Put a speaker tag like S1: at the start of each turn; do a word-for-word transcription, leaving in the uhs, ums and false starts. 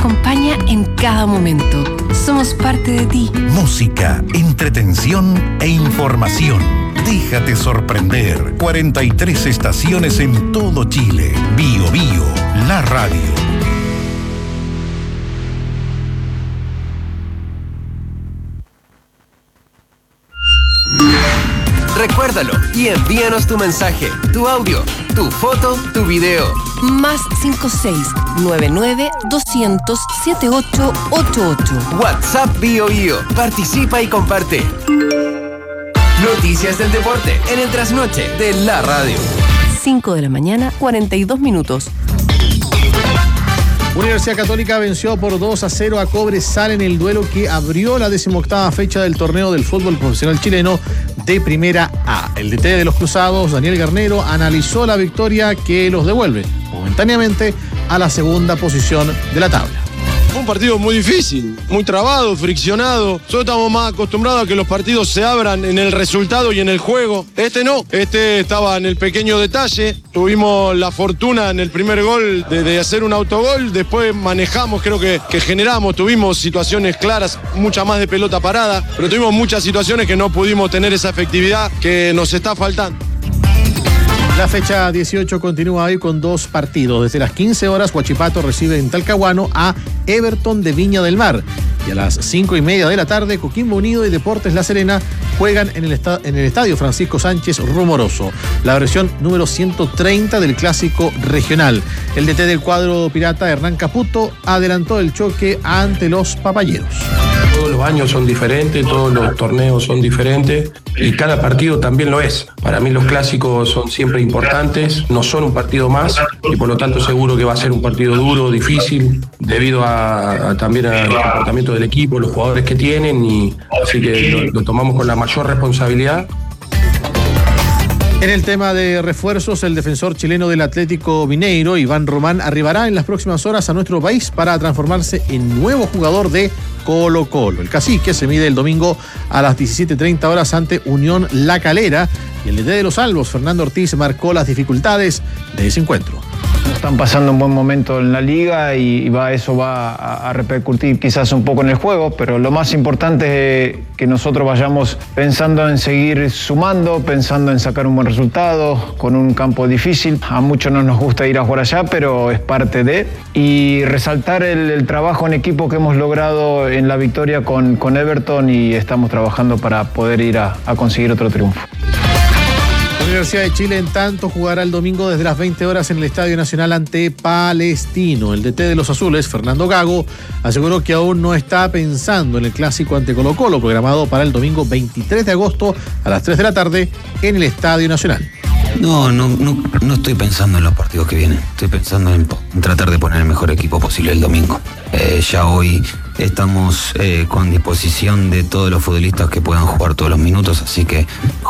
S1: acompaña en cada momento. Somos parte de ti.
S2: Música, entretención e información. Déjate sorprender. cuarenta y tres estaciones en todo Chile. Bio Bio, la radio.
S3: Recuérdalo y envíanos tu mensaje, tu audio, tu foto, tu video.
S1: Más cinco seis nueve nueve dos cero cero siete ocho ocho ocho.
S3: WhatsApp Bio Bio. Participa y comparte. Noticias del deporte en el trasnoche de la radio.
S1: cinco de la mañana, cuarenta y dos minutos.
S4: Universidad Católica venció por dos a cero a Cobresal en el duelo que abrió la decimoctava fecha del torneo del fútbol profesional chileno de Primera A. El D T de los Cruzados, Daniel Garnero, analizó la victoria que los devuelve momentáneamente a la segunda posición de la tabla.
S5: Fue un partido muy difícil, muy trabado, friccionado. Nosotros estamos más acostumbrados a que los partidos se abran en el resultado y en el juego. Este no, este estaba en el pequeño detalle. Tuvimos la fortuna en el primer gol de, de hacer un autogol. Después manejamos, creo que, que generamos, tuvimos situaciones claras, mucha más de pelota parada. Pero tuvimos muchas situaciones que no pudimos tener esa efectividad que nos está faltando.
S4: La fecha dieciocho continúa hoy con dos partidos. Desde las quince horas, Huachipato recibe en Talcahuano a Everton de Viña del Mar. Y a las cinco y media de la tarde, Coquimbo Unido y Deportes La Serena juegan en el, esta- en el estadio Francisco Sánchez Rumoroso, la versión número ciento treinta del clásico regional. El D T del cuadro pirata, Hernán Caputo, adelantó el choque ante los papayeros.
S6: Todos los años son diferentes, todos los torneos son diferentes y cada partido también lo es. Para mí los clásicos son siempre importantes, no son un partido más y por lo tanto seguro que va a ser un partido duro, difícil, debido a, a también al comportamiento del equipo, los jugadores que tienen, y así que lo, lo tomamos con la mayor responsabilidad.
S4: En el tema de refuerzos, el defensor chileno del Atlético Mineiro, Iván Román, arribará en las próximas horas a nuestro país para transformarse en nuevo jugador de Colo Colo. El cacique se mide el domingo a las diecisiete treinta horas ante Unión La Calera y el D T de los Albos, Fernando Ortiz, marcó las dificultades de ese encuentro.
S7: Están pasando un buen momento en la liga y va, eso va a, a repercutir quizás un poco en el juego, pero lo más importante es que nosotros vayamos pensando en seguir sumando, pensando en sacar un buen resultado con un campo difícil. A muchos no nos gusta ir a jugar allá, pero es parte de. Y resaltar el, el trabajo en equipo que hemos logrado en la victoria con, con Everton, y estamos trabajando para poder ir a, a conseguir otro triunfo.
S4: La Universidad de Chile, en tanto, jugará el domingo desde las veinte horas en el Estadio Nacional ante Palestino. El D T de los Azules, Fernando Gago, aseguró que aún no está pensando en el clásico ante Colo Colo, programado para el domingo veintitrés de agosto a las tres de la tarde en el Estadio Nacional.
S8: No, no, no, no estoy pensando en los partidos que vienen. Estoy pensando en, en tratar de poner el mejor equipo posible el domingo. Eh, ya hoy estamos eh, con disposición de todos los futbolistas que puedan jugar todos los minutos, así que